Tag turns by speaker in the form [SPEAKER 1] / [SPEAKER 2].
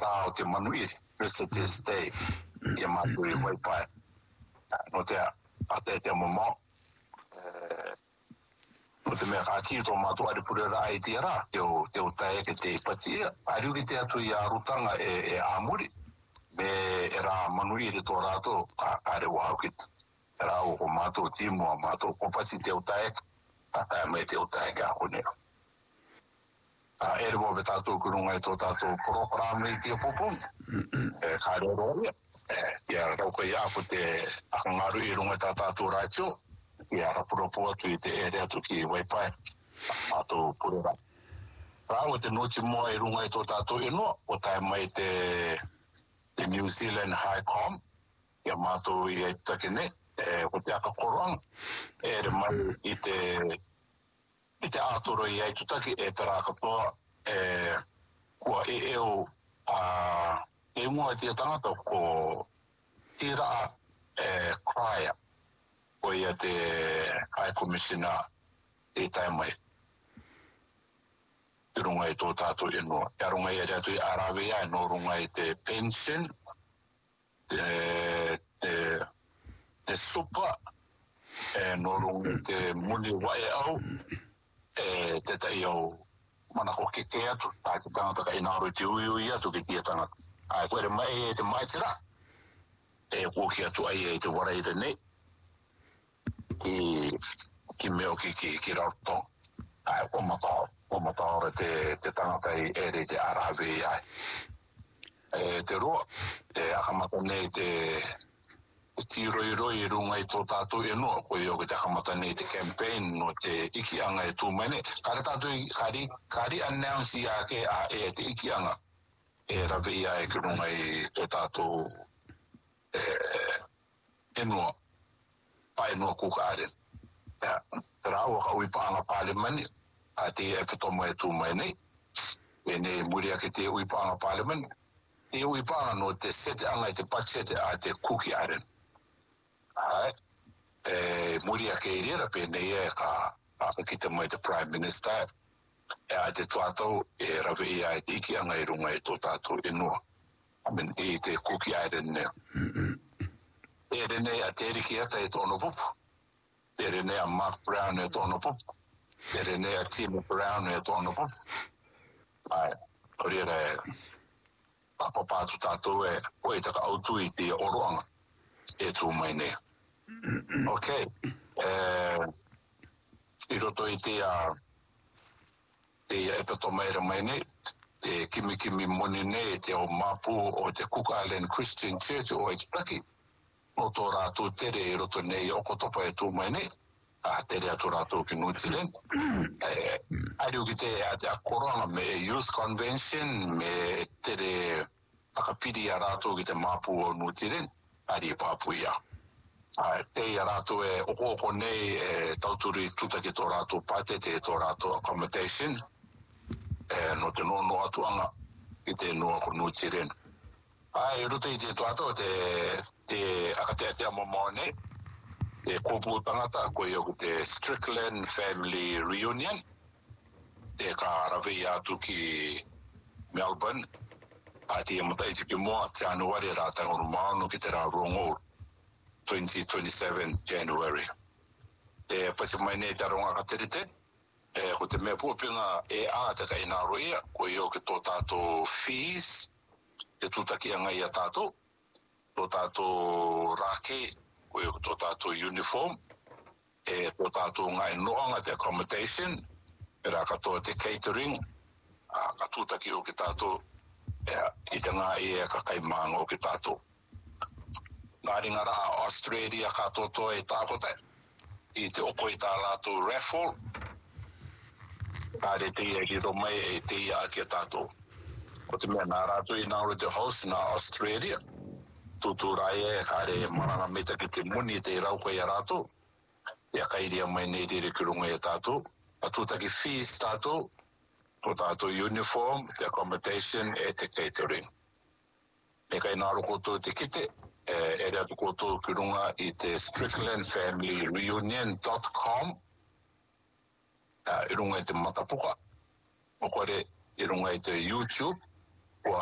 [SPEAKER 1] rao te manui Visitor's Day ia mātui waipai no te te momo o te mea kāti tō mātua ari pure rā i te rā te o tae ke te pati ia ariu ki te atu i a rutanga e āmuri me e rā manui re tō rātou ka are wahaukit e rā o ko mātou tīmua mātou ko pati te o tae a me te o tae ka honeo ere mo be tātou kurunga i tō tātou programa i te popong ka rero ia ia rauka i aku te akangaru i runga tā tātou rātio ia rapuropo atu i te ere atu ki waipai tātou purera rāua te noti moa i runga i tō tātou inua o tae mai te New Zealand High Com ia mātou i e takene o te aka korong ere mai i te ātoro i aitutaki e tera katoa kua eo e mua e tia tangata ko tira Kraia o ia te High Commissioner e tai mai te runga i tō tātou inua e runga i atu i Arawea e no runga i te pension te supa no runga i te muni wae au te tai au mana hoke ke atu tā te tangata ka inaru te ui atu ki tia tangata ai koere mai te maitira koki atu ai te waraire nei ki meo ki rauto ai o matao te tangata i ere te Arawe ai te roa akamata nei te tiroi runga i tō tātou inua ko i o ki te akamata nei te campaign no te ikianga e tūmene kare tātou kari announce i ake a te ikianga rawe i ai ki runga i tō tātou inua pa inua kukaren te rāua ka ui paanga parliament a te e petoma e tūmene e ne muri ake te ui paanga parliament te ui paanga no te sete anga i te pachete a te kuki aren muri ake i rera pe nei ka kita mai te Prime Minister a te tuatau e rawe i ai te iki anga i runga i tō tātou inua i te kuki aren nea e rene a te eriki ata e tōna pupu e rene a Mark Brown e tōna pupu e rene a Tim Brown e tōna pupu o rera papapātu tātou o e taka autu i te oroanga e tū mai nea ok i roto i te epatomaira mai nei te kimi moni nei te o Mapu o te Cook Island Christian Church o Aitutaki no tō rātou tere i roto nei o kotopa e tū mai nei tere atu rātou ki New Zealand ariu ki te korona me Youth Convention me tere akapiri a rātou ki te Mapu o New Zealand ari Papu ia te ia rātou e oko nei tauturi tutaki tō rātou pate te tō rātou accommodation no te nono atuanga i te noa ko New Zealand ai roto i te tuato te akatea momo nei te kōpū tangata ko i oku te Strickland Family Reunion te ka rawe atu ki Melbourne a te amatai te ki moa te anuari rātanga rumāno ki te rā rongo 2027 January te pasi mai nei te ronga ka terite ko te mea puapinga te ka inaro ia ko i oku tō tātou fees te tutaki anga ia tātou tō tātou rake ko i tō tātou uniform tō tātou ngai noanga te accommodation e rā katoa te catering ka tūtaki o ki tātou i te ngā ka kaimanga o ki tātou ngāri ngā rā Australia ka tōtoa i tākote i te oko i tā rātou raffle kāre te ia ki romai e te ia ki a tātou o te mea nā rātou i nāro te host nā Australia tūtūrai kāre maranga meta ki te muni te rauka i a rātou ia kairia mai nei tere ki runga i a tātou a tūtaki fees tātou tō tātou uniform, te accommodation e te catering e kai nāro koto te kite e rea tu koto ki runga i te stricklandfamilyreunion.com i runga i te matapuka o kore i runga i te YouTube